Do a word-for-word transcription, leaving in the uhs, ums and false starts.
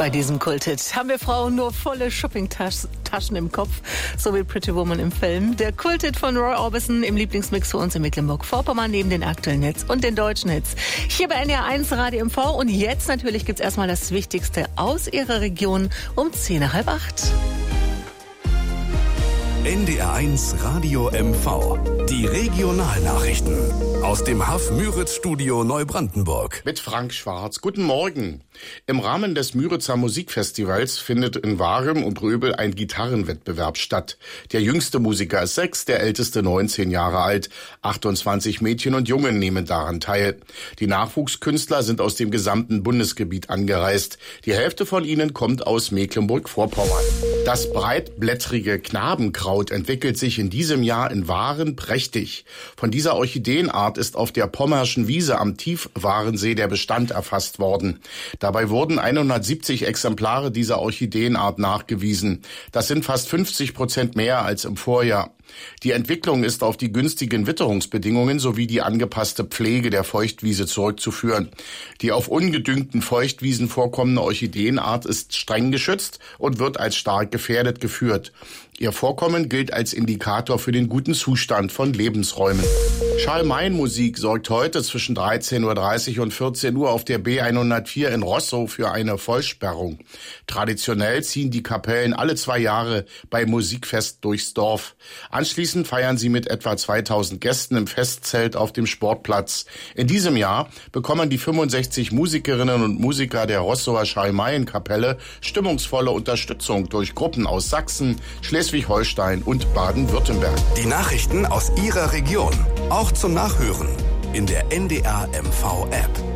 Bei diesem Kulthit haben wir Frauen nur volle Shoppingtaschen im Kopf, so wie Pretty Woman im Film. Der Kulthit von Roy Orbison im Lieblingsmix für uns in Mecklenburg-Vorpommern neben den aktuellen Hits und den deutschen Hits. Hier bei N D R eins Radio M V und jetzt natürlich gibt's erstmal das Wichtigste aus Ihrer Region um zehn nach halb acht. N D R eins Radio M V. Die Regionalnachrichten aus dem Haff-Müritz-Studio Neubrandenburg. Mit Frank Schwarz. Guten Morgen. Im Rahmen des Müritzer Musikfestivals findet in Wahren und Röbel ein Gitarrenwettbewerb statt. Der jüngste Musiker ist sechs, der älteste neunzehn Jahre alt. achtundzwanzig Mädchen und Jungen nehmen daran teil. Die Nachwuchskünstler sind aus dem gesamten Bundesgebiet angereist. Die Hälfte von ihnen kommt aus Mecklenburg-Vorpommern. Das breitblättrige Knabenkraut entwickelt sich in diesem Jahr in Wahren prächtig. Von dieser Orchideenart ist auf der Pommerschen Wiese am Tiefwarensee der Bestand erfasst worden. Dabei wurden hundertsiebzig Exemplare dieser Orchideenart nachgewiesen. Das sind fast fünfzig Prozent mehr als im Vorjahr. Die Entwicklung ist auf die günstigen Witterungsbedingungen sowie die angepasste Pflege der Feuchtwiese zurückzuführen. Die auf ungedüngten Feuchtwiesen vorkommende Orchideenart ist streng geschützt und wird als stark gefährdet geführt. Ihr Vorkommen gilt als Indikator für den guten Zustand von Lebensräumen. Schalmeienmusik sorgt heute zwischen dreizehn Uhr dreißig und vierzehn Uhr auf der B hundertvier in Roßau für eine Vollsperrung. Traditionell ziehen die Kapellen alle zwei Jahre bei Musikfest durchs Dorf. Anschließend feiern sie mit etwa zweitausend Gästen im Festzelt auf dem Sportplatz. In diesem Jahr bekommen die fünfundsechzig Musikerinnen und Musiker der Roßauer Schalmeienkapelle stimmungsvolle Unterstützung durch Gruppen aus Sachsen, Schleswig-Holstein und Baden-Württemberg. Die Nachrichten aus Ihrer Region, auch zum Nachhören in der N D R M V App.